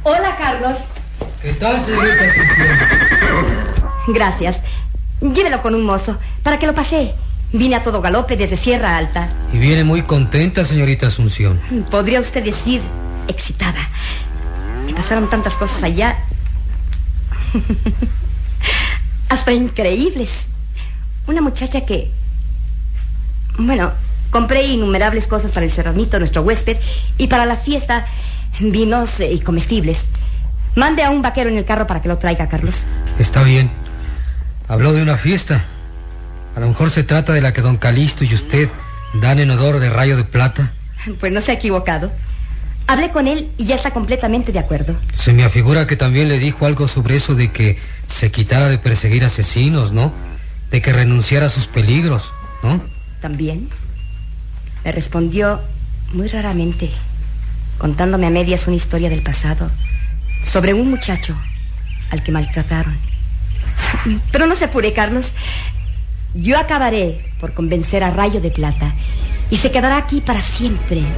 Hola, Carlos. ¿Qué tal, señorita Asunción? Gracias. Llévelo con un mozo, para que lo pasee. Vine a todo galope desde Sierra Alta. Y viene muy contenta, señorita Asunción. Podría usted decir excitada. Me pasaron tantas cosas allá. Hasta increíbles. Una muchacha que... Bueno, compré innumerables cosas para el serranito, nuestro huésped, y para la fiesta, vinos y comestibles. Mande a un vaquero en el carro para que lo traiga, Carlos. Está bien. Habló de una fiesta. A lo mejor se trata de la que don Calixto y usted dan en odor de rayo de plata. Pues no se ha equivocado. Hablé con él y ya está completamente de acuerdo. Se me afigura que también le dijo algo sobre eso de que se quitara de perseguir asesinos, ¿no? De que renunciara a sus peligros, ¿no? También. Me respondió muy raramente, contándome a medias una historia del pasado sobre un muchacho al que maltrataron. Pero no se apure, Carlos. Yo acabaré por convencer a Rayo de Plata y se quedará aquí para siempre.